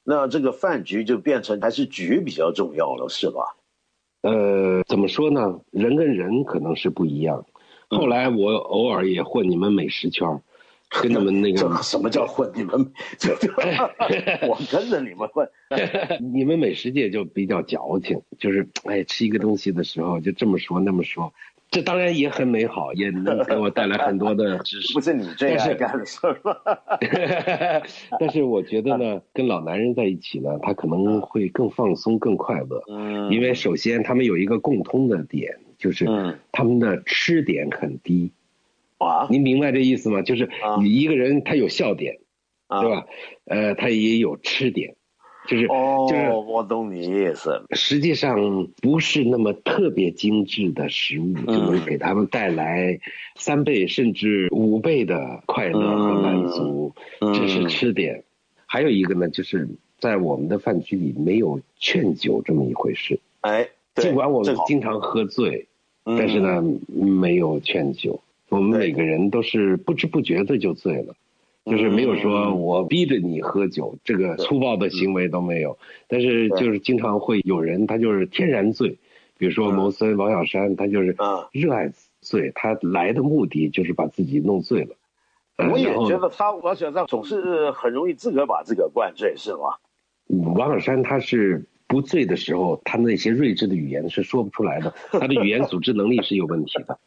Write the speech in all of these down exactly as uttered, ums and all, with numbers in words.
那这个饭局就变成还是局比较重要了，是吧？ 呃，怎么说呢？人跟人可能是不一样。后来我偶尔也混你们美食圈，跟你们那个这什么叫混你们？这我跟着你们混。 你们美食界就比较矫情，就是哎吃一个东西的时候就这么说那么说，这当然也很美好，也能给我带来很多的知识。 不是你最爱干的事儿吗？ 但是我觉得呢，跟老男人在一起呢，他可能会更放松、更快乐。 嗯， 因为首先他们有一个共通的点，就是他们的吃点很低。 啊， 您明白这意思吗？就是一个人他有笑点， 啊、 对吧？呃，他也有吃点。就是哦， 就是我懂你意思。 实际上不是那么特别精致的食物就能给他们带来三倍甚至五倍的快乐和满足，嗯、这是吃点。还有一个呢，就是在我们的饭局里没有劝酒这么一回事。 哎， 尽管我们经常喝醉，但是呢，没有劝酒。我们每个人都是不知不觉的就醉了。就是没有说我逼着你喝酒，这个粗暴的行为都没有。但是就是经常会有人他就是天然醉，比如说牟森、王小山，他就是热爱醉，他来的目的就是把自己弄醉了。 我也觉得他王小山总是很容易自个儿把自个儿灌醉，是吗？ 王小山他是不醉的时候，他那些睿智的语言是说不出来的，他的语言组织能力是有问题的。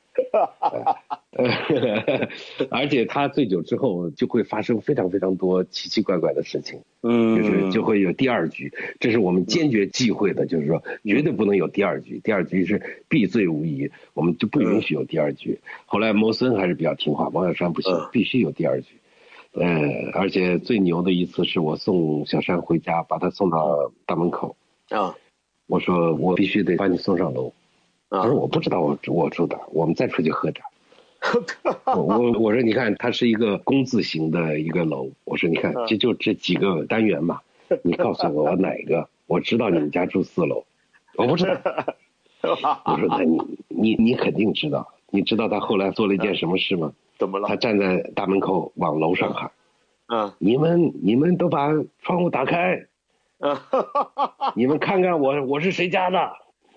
而且他醉酒之后就会发生非常非常多奇奇怪怪的事情，嗯，就是就会有第二局，这是我们坚决忌讳的，就是说绝对不能有第二局，第二局是必醉无疑，我们就不允许有第二局。后来牟森还是比较听话，王小山不行，必须有第二局。呃，而且最牛的一次是我送小山回家，把他送到大门口啊，我说我必须得把你送上楼。他说我不知道我我住哪，我们再出去喝点。我我我说你看，它是一个工字形的一个楼，我说你看这就这几个单元嘛，你告诉我我哪个？我知道你们家住四楼，我不知道。我说那你你你肯定知道，你知道他后来做了一件什么事吗？ 怎么了？ 他站在大门口往楼上喊， 嗯， 你们你们都把窗户打开，你们看看我我是谁家的。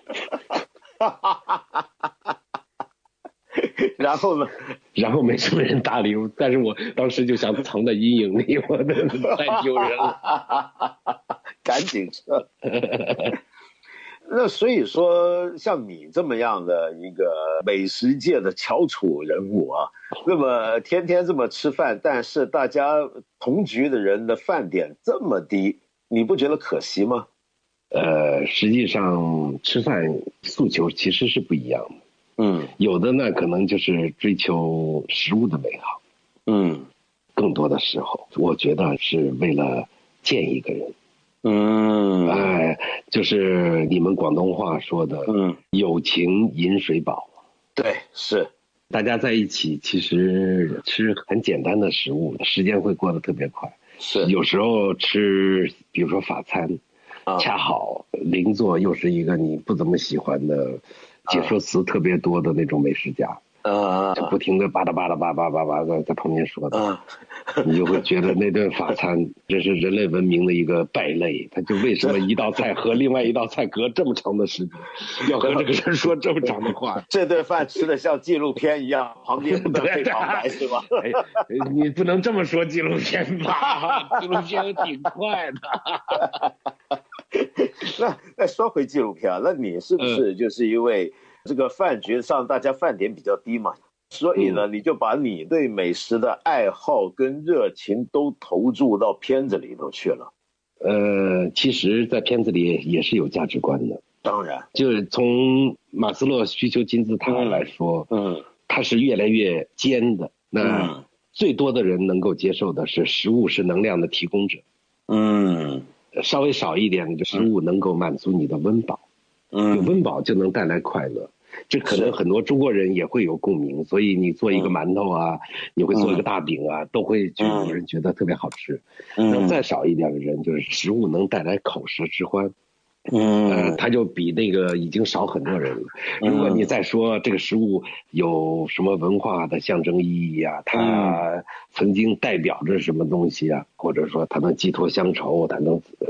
然后呢？ 然后没什么人搭理我，但是我当时就想藏在阴影里，我的太丢人了， 赶紧撤。那所以说，像你这么样的一个美食界的翘楚人物啊，那么天天这么吃饭，但是大家同局的人的饭点这么低，你不觉得可惜吗？ 呃，实际上吃饭诉求其实是不一样的。 嗯， 有的呢可能就是追求食物的美好， 嗯， 更多的时候我觉得是为了见一个人。 嗯， 哎，就是你们广东话说的，嗯，友情饮水饱。 对，是大家在一起其实吃很简单的食物，时间会过得特别快。 是有时候吃比如说法餐，啊，恰好邻座又是一个你不怎么喜欢的解说词特别多的那种美食家，啊，就不停的巴拉巴拉巴拉巴拉的在旁边说的，啊，你就会觉得那顿法餐这是人类文明的一个败类，他就为什么一道菜和另外一道菜隔这么长的时间，要和这个人说这么长的话？ 这顿饭吃的像纪录片一样，旁边不能配旁白是吧？ 哎，你不能这么说纪录片吧？纪录片挺快的。 那那说回纪录片，那你是不是就是因为这个饭局上大家饭点比较低嘛，所以呢，你就把你对美食的爱好跟热情都投注到片子里头去了？ 呃，其实，在片子里也是有价值观的。 当然， 就是从马斯洛需求金字塔来说，嗯，它是越来越尖的。那最多的人能够接受的是食物是能量的提供者，嗯。稍微少一点的食物能够满足你的温饱，嗯，有温饱就能带来快乐，这可能很多中国人也会有共鸣，所以你做一个馒头啊，你会做一个大饼啊，都会就有人觉得特别好吃。那再少一点的人就是食物能带来口舌之欢，嗯，呃，他就比那个已经少很多人了。如果你再说这个食物有什么文化的象征意义啊，它曾经代表着什么东西啊，或者说它能寄托乡愁，它能